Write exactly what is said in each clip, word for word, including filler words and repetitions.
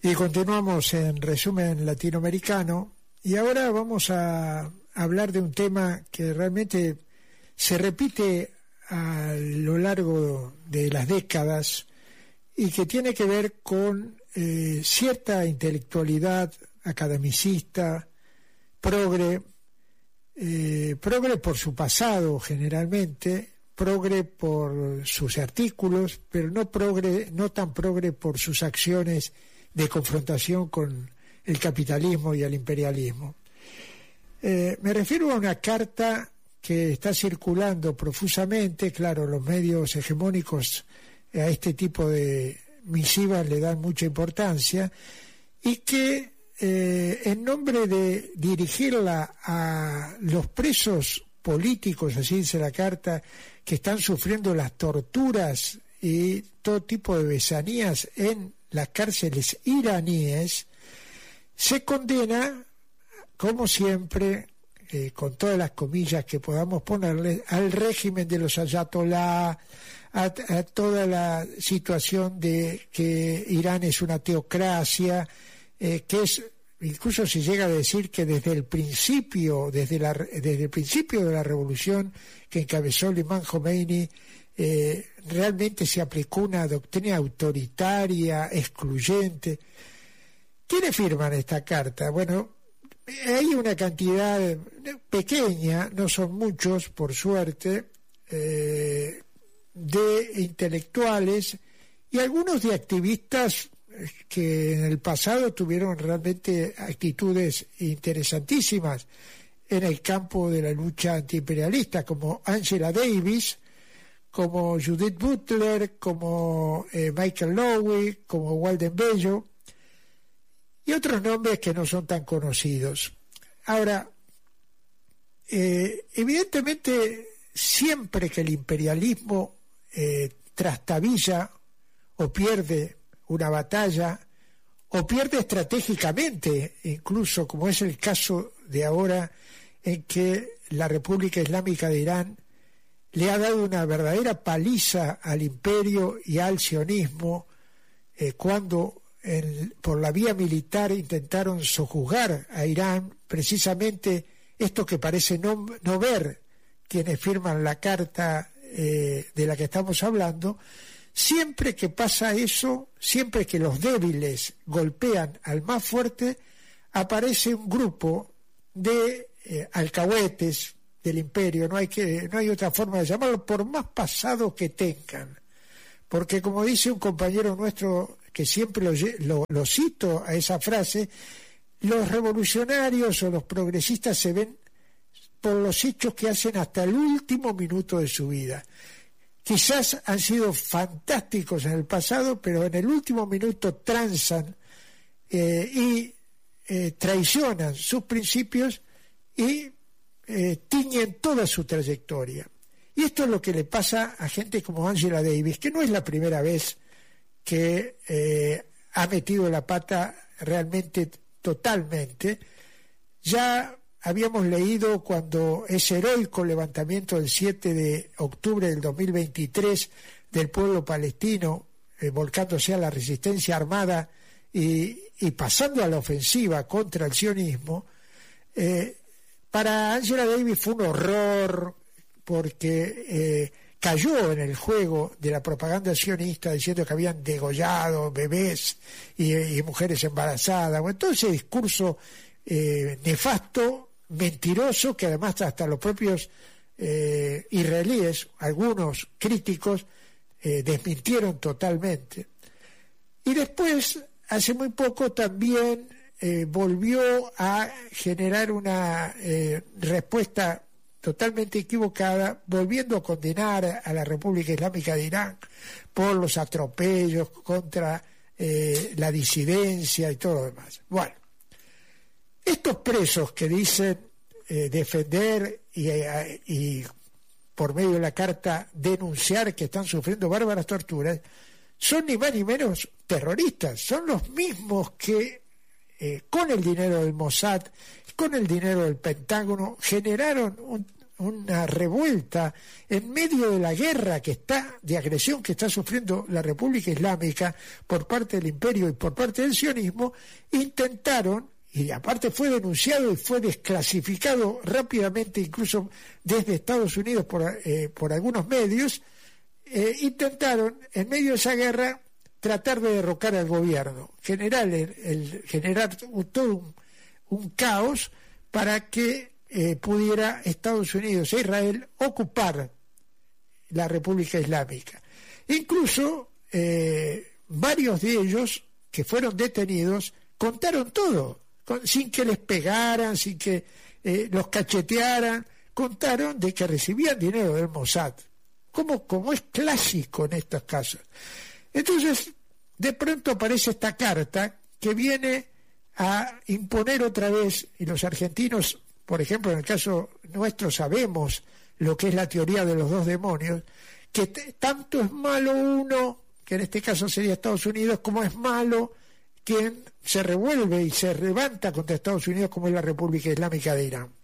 Y continuamos en Resumen Latinoamericano, y ahora vamos a hablar de un tema que realmente se repite a lo largo de las décadas y que tiene que ver con eh, cierta intelectualidad academicista, progre, eh, progre por su pasado generalmente, progre por sus artículos, pero no progre, no tan progre por sus acciones de confrontación con el capitalismo y el imperialismo. Eh, me refiero a una carta que está circulando profusamente. Claro, los medios hegemónicos a este tipo de misivas le dan mucha importancia, y que eh, en nombre de dirigirla a los presos políticos, así dice la carta, que están sufriendo las torturas y todo tipo de besanías en las cárceles iraníes, se condena, como siempre, eh, con todas las comillas que podamos ponerle, al régimen de los ayatolá, a, a toda la situación de que Irán es una teocracia, eh, que es, incluso se llega a decir que desde el principio, desde, la, desde el principio de la revolución que encabezó el imán Jomeini, Eh, realmente se aplicó una doctrina autoritaria, excluyente. ¿Quiénes firman esta carta? Bueno, hay una cantidad pequeña, no son muchos, por suerte, eh, de intelectuales y algunos de activistas que en el pasado tuvieron realmente actitudes interesantísimas en el campo de la lucha antiimperialista, como Angela Davis, como Judith Butler, como eh, Michael Lowy, como Walden Bello, y otros nombres que no son tan conocidos. Ahora, eh, evidentemente, siempre que el imperialismo eh, trastabilla o pierde una batalla, o pierde estratégicamente, incluso como es el caso de ahora, en que la República Islámica de Irán le ha dado una verdadera paliza al imperio y al sionismo, eh, cuando en, por la vía militar intentaron sojuzgar a Irán, precisamente esto que parece no, no ver quienes firman la carta eh, de la que estamos hablando. Siempre que pasa eso, siempre que los débiles golpean al más fuerte, aparece un grupo de eh, alcahuetes del imperio, no hay que no hay otra forma de llamarlo, por más pasado que tengan, porque como dice un compañero nuestro que siempre lo, lo, lo cito a esa frase, los revolucionarios o los progresistas se ven por los hechos que hacen hasta el último minuto de su vida. Quizás han sido fantásticos en el pasado, pero en el último minuto transan eh, y eh, traicionan sus principios y Eh, tiñen toda su trayectoria. Y esto es lo que le pasa a gente como Angela Davis, que no es la primera vez que eh, ha metido la pata realmente totalmente. Ya habíamos leído cuando ese heroico levantamiento del siete de octubre del dos mil veintitrés del pueblo palestino, eh, volcándose a la resistencia armada y, y pasando a la ofensiva contra el sionismo, eh, para Angela Davis fue un horror, porque eh, cayó en el juego de la propaganda sionista diciendo que habían degollado bebés y, y mujeres embarazadas. Bueno, todo ese discurso eh, nefasto, mentiroso, que además hasta los propios eh, israelíes, algunos críticos, eh, desmintieron totalmente. Y después, hace muy poco también Eh, volvió a generar una eh, respuesta totalmente equivocada, volviendo a condenar a la República Islámica de Irán por los atropellos contra eh, la disidencia y todo lo demás. Bueno, estos presos que dicen eh, defender y, eh, y por medio de la carta denunciar que están sufriendo bárbaras torturas, son ni más ni menos terroristas, son los mismos que Eh, con el dinero del Mossad, con el dinero del Pentágono, generaron un, una revuelta en medio de la guerra que está de agresión que está sufriendo la República Islámica por parte del imperio y por parte del sionismo, intentaron, y aparte fue denunciado y fue desclasificado rápidamente incluso desde Estados Unidos por, eh, por algunos medios, eh, intentaron en medio de esa guerra tratar de derrocar al gobierno, generar, el, el, generar un, todo un, un caos para que eh, pudiera Estados Unidos e Israel ocupar la República Islámica. Incluso eh, varios de ellos que fueron detenidos contaron todo, con, sin que les pegaran, sin que eh, los cachetearan, contaron de que recibían dinero del Mossad, como, como es clásico en estos casos. Entonces, de pronto aparece esta carta que viene a imponer otra vez, y los argentinos, por ejemplo, en el caso nuestro, sabemos lo que es la teoría de los dos demonios, que t- tanto es malo uno, que en este caso sería Estados Unidos, como es malo quien se revuelve y se levanta contra Estados Unidos, como es la República Islámica de Irán.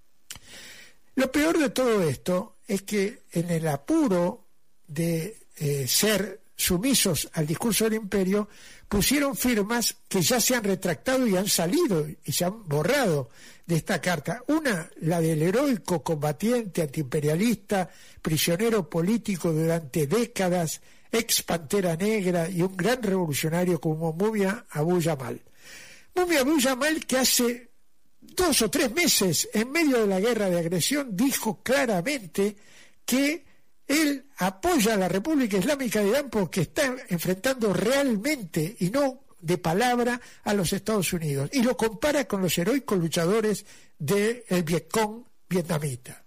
Lo peor de todo esto es que en el apuro de eh, ser sumisos al discurso del imperio, pusieron firmas que ya se han retractado y han salido y se han borrado de esta carta. Una, la del heroico combatiente antiimperialista, prisionero político durante décadas, ex Pantera Negra y un gran revolucionario como Mumia Abu Jamal. Mumia Abu Jamal, que hace dos o tres meses, en medio de la guerra de agresión, dijo claramente que él apoya a la República Islámica de Irán porque está enfrentando realmente y no de palabra a los Estados Unidos, y lo compara con los heroicos luchadores del Vietcong vietnamita.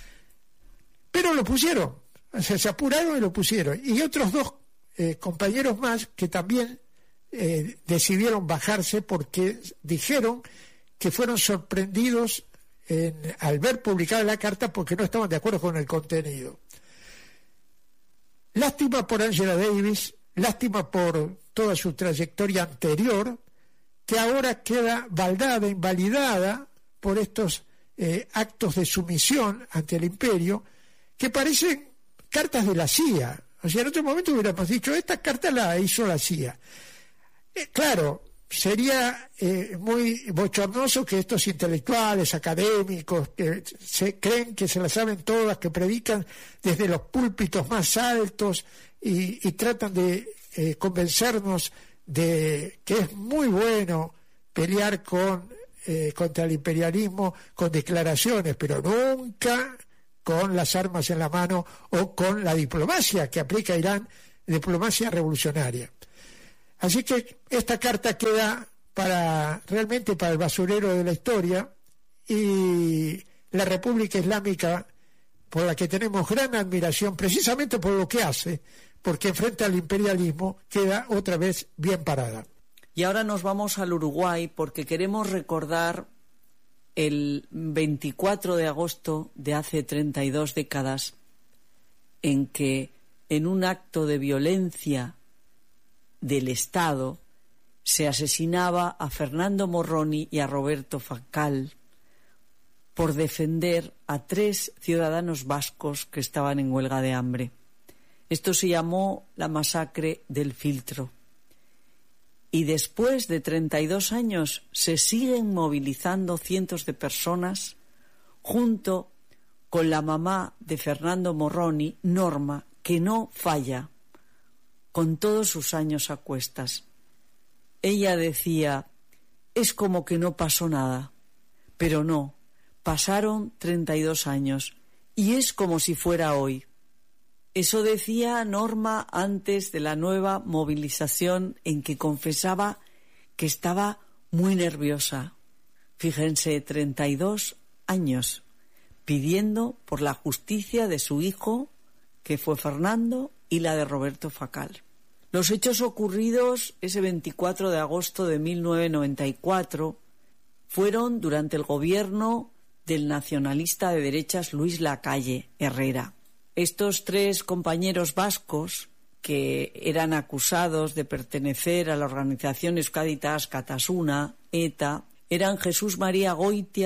Pero lo pusieron, o sea, se apuraron y lo pusieron. Y otros dos eh, compañeros más que también eh, decidieron bajarse porque dijeron que fueron sorprendidos en, al ver publicada la carta porque no estaban de acuerdo con el contenido. Lástima por Angela Davis, lástima por toda su trayectoria anterior, que ahora queda baldada, invalidada por estos eh, actos de sumisión ante el imperio, que parecen cartas de la C I A. O sea, en otro momento hubiéramos dicho, esta carta la hizo la C I A. Eh, claro, sería eh, muy bochornoso que estos intelectuales, académicos, que se creen que se las saben todas, que predican desde los púlpitos más altos y, y tratan de eh, convencernos de que es muy bueno pelear con eh, contra el imperialismo con declaraciones, pero nunca con las armas en la mano o con la diplomacia que aplica Irán, diplomacia revolucionaria. Así que esta carta queda para realmente para el basurero de la historia, y la República Islámica, por la que tenemos gran admiración precisamente por lo que hace, porque enfrenta al imperialismo, queda otra vez bien parada. Y ahora nos vamos al Uruguay porque queremos recordar el veinticuatro de agosto de hace treinta y dos décadas, en que en un acto de violencia del Estado se asesinaba a Fernando Morroni y a Roberto Facal por defender a tres ciudadanos vascos que estaban en huelga de hambre. Esto se llamó la masacre del Filtro. Y después de treinta y dos años se siguen movilizando cientos de personas junto con la mamá de Fernando Morroni, Norma, que no falla, con todos sus años a cuestas. Ella decía, es como que no pasó nada, pero no, pasaron treinta y dos años y es como si fuera hoy. Eso decía Norma antes de la nueva movilización, en que confesaba que estaba muy nerviosa. Fíjense, treinta y dos años, pidiendo por la justicia de su hijo, que fue Fernando, y la de Roberto Facal. Los hechos ocurridos ese veinticuatro de agosto de mil novecientos noventa y cuatro fueron durante el gobierno del nacionalista de derechas Luis Lacalle Herrera. Estos tres compañeros vascos, que eran acusados de pertenecer a la organización Euskadi Tasca Tasuna, ETA, eran Jesús María Goitia,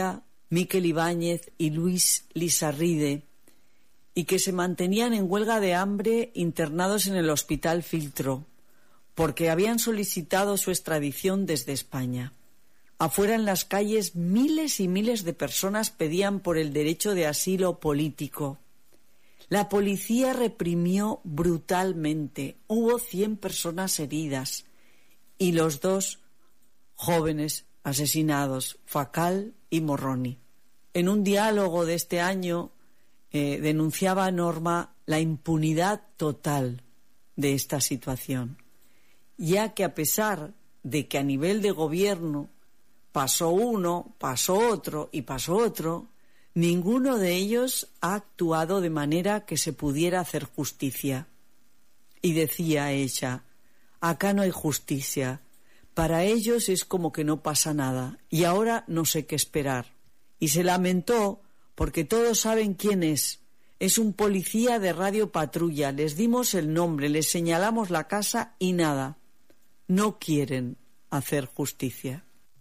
Miquel Ibáñez y Luis Lizarride, y que se mantenían en huelga de hambre internados en el Hospital Filtro, porque habían solicitado su extradición desde España. Afuera en las calles miles y miles de personas pedían por el derecho de asilo político. La policía reprimió brutalmente. Hubo cien personas heridas y los dos jóvenes asesinados, Facal y Morroni. En un diálogo de este año eh, denunciaba Norma la impunidad total de esta situación, ya que a pesar de que a nivel de gobierno pasó uno, pasó otro y pasó otro, ninguno de ellos ha actuado de manera que se pudiera hacer justicia. Y decía ella, acá no hay justicia, para ellos es como que no pasa nada y ahora no sé qué esperar. Y se lamentó porque todos saben quién es. Es un policía de Radio Patrulla, les dimos el nombre, les señalamos la casa y nada. No quieren hacer justicia.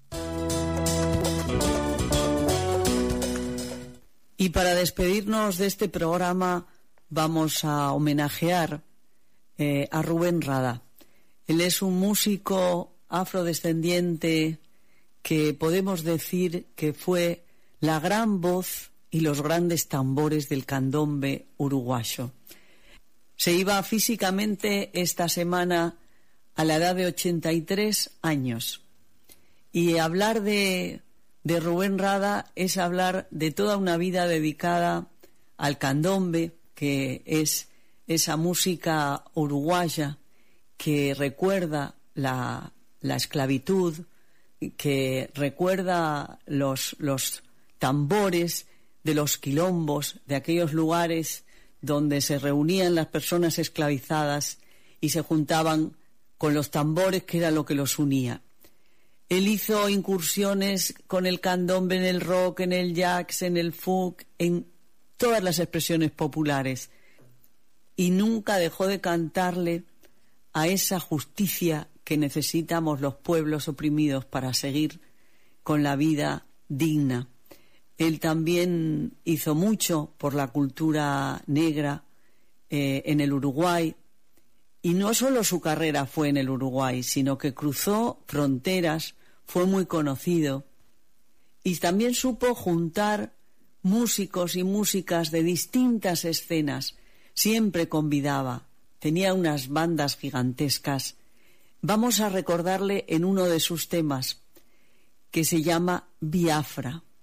Y para despedirnos de este programa vamos a homenajear eh, a Rubén Rada. Él es un músico afrodescendiente que podemos decir que fue la gran voz y los grandes tambores del candombe uruguayo. Se iba físicamente esta semana a la edad de ochenta y tres años. Y hablar de, de Rubén Rada es hablar de toda una vida dedicada al candombe, que es esa música uruguaya que recuerda la, la esclavitud, que recuerda los, los tambores de los quilombos, de aquellos lugares donde se reunían las personas esclavizadas y se juntaban con los tambores, que era lo que los unía. Él hizo incursiones con el candombe en el rock, en el jazz, en el funk, en todas las expresiones populares, y nunca dejó de cantarle a esa justicia que necesitamos los pueblos oprimidos para seguir con la vida digna. Él también hizo mucho por la cultura negra eh, en el Uruguay, y no solo su carrera fue en el Uruguay, sino que cruzó fronteras, fue muy conocido, y también supo juntar músicos y músicas de distintas escenas. Siempre convidaba, tenía unas bandas gigantescas. Vamos a recordarle en uno de sus temas, que se llama Biafra.